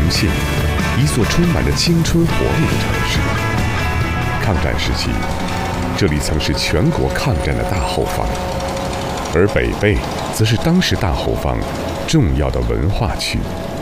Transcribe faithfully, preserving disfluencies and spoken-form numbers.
县，一座充满着青春活力的城市。抗战时期，这里曾是全国抗战的大后方，而北碚则是当时大后方重要的文化区。